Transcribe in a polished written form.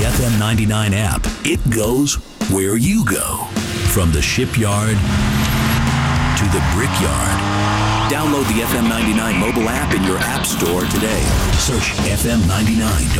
FM 99 app. It goes where you go. From the shipyard to the brickyard. Download the FM 99 mobile app in your app store today. Search FM 99.